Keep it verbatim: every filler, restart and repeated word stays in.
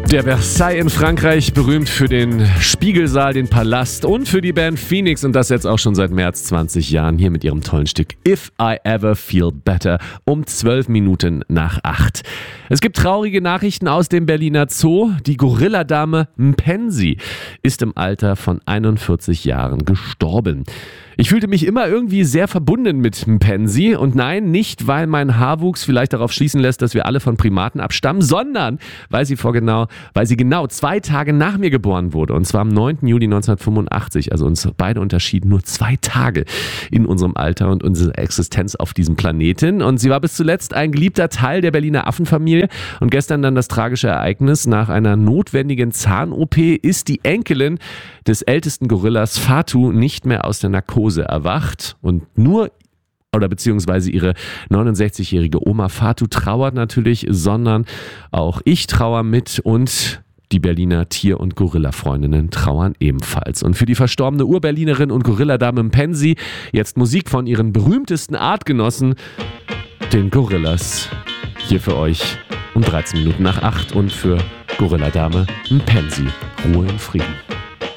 Der Versailles in Frankreich, berühmt für den Spiegelsaal, den Palast und für die Band Phoenix und das jetzt auch schon seit mehr als zwanzig Jahren hier mit ihrem tollen Stück If I Ever Feel Better um zwölf Minuten nach acht. Es gibt traurige Nachrichten aus dem Berliner Zoo. Die Gorilladame Mpensi ist im Alter von einundvierzig Jahren gestorben. Ich fühlte mich immer irgendwie sehr verbunden mit Mpensi und nein, nicht weil mein Haarwuchs vielleicht darauf schließen lässt, dass wir alle von Primaten abstammen, sondern weil sie vor genau, weil sie genau zwei Tage nach mir geboren wurde und zwar am neunten Juli neunzehnhundertfünfundachtzig, also uns beide unterschieden nur zwei Tage in unserem Alter und unserer Existenz auf diesem Planeten und sie war bis zuletzt ein geliebter Teil der Berliner Affenfamilie und gestern dann das tragische Ereignis: nach einer notwendigen Zahn-O P ist die Enkelin des ältesten Gorillas Fatu nicht mehr aus der Narkose erwacht und nur oder beziehungsweise ihre neunundsechzigjährige Oma Fatu trauert natürlich, sondern auch ich trauere mit und die Berliner Tier- und Gorilla-Freundinnen trauern ebenfalls. Und für die verstorbene Urberlinerin und Gorilladame Mpensi jetzt Musik von ihren berühmtesten Artgenossen, den Gorillas. Hier für euch um dreizehn Minuten nach acht und für Gorilladame Mpensi. Ruhe und Frieden.